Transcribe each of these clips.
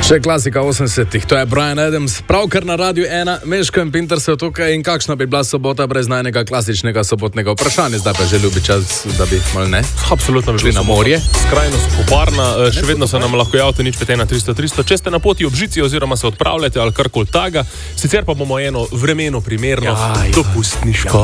Še klasika 80-ih, to je Bryan Adams, pravkar na Radiu 1, Meško in Pinter so tukaj in kakšna bi bila sobota brez najnega klasičnega sobotnega vprašanja, zdaj pa že ljubi čas, da bi mal ne? Absolutno bi šli na morje. Skrajno skoparna, še vedno se nam lahko javite nič 51300, če ste na poti ob žici oziroma se odpravljate ali karkoli taga, sicer pa bomo eno vremeno primerno dopustniško.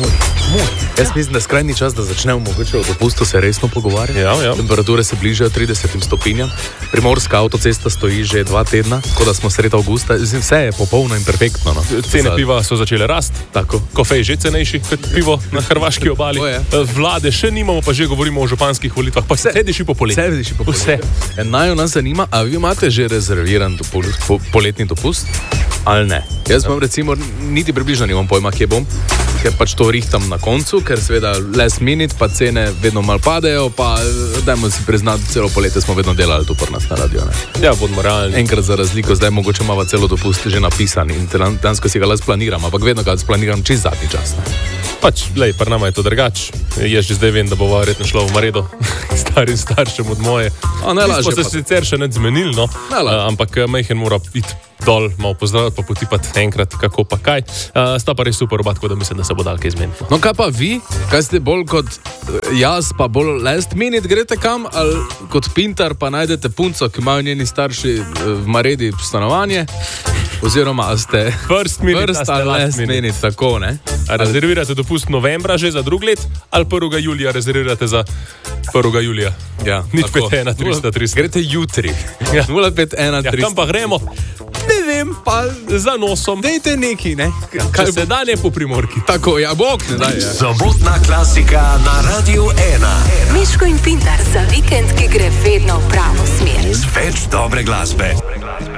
Jaz mislim, da je skrajni čas, da začnemo mogoče o dopustu se resno pogovarjati. Ja. Temperature se bližajo 30 stopinjam, primorska avtocesta stoji že 2 tedna, kot da smo sredi avgusta, vse je popolno in perfektno. No. Cene piva so začele rasti, kofej že cenejši kot pivo na hrvaški obali, vlade še nimamo, pa že govorimo o županskih volitvah, pa se diši po poletju. Vse. Najo nas zanima, a vi imate že rezerviran poletni dopust? Ali ne? Jaz vam recimo niti približno nimam pojma, kje bom, ker pač to rihtam na koncu, ker seveda last minute, pa cene vedno mal padejo, pa dajmo si priznati, celo poletje smo vedno delali tu pri nas na radio. Ne? Ja, bodimo realni. Enkrat za razliko, zdaj mogoče imamo celo dopust že napisan in dansko si ga le splaniram, ampak vedno ga splaniram čez zadnji čas. Ne? Pač, pri nama je to drugač. Jaz že zdaj vem, da bo verjetno šlo v Maredo starim staršem od moje. Smo se sicer še ne zmenili, no? Ampak majhen mora iti dol, malo pozdraviti, pa potipati enkrat, kako pa kaj. Sta pa res super oba, tako da mislim, da se bo dal kaj zmeniti. No, kaj pa vi? Kaj ste bolj kot jaz, pa bolj last minute greste kam, ali kot Pintar, pa najdete punco, ki imajo njeni starši v Maredi stanovanje? Oziroma, ste first ali last minute, tako, ne? A rezervirate dopust novembra že za drug let, ali 1. julija rezervirate za 1. julija? Ja. Nič 51300. Greste jutri. 051300. Kam pa gremo? Ne vem, pa za nosom. Dejte neki, ne? Kaj se da ne po Primorki. Tako, ja, bog ne daj. Ja. Sobotna klasika na Radiu 1. Meško in Pintar za vikend, ki gre vedno v pravo smer. Več dobre glasbe.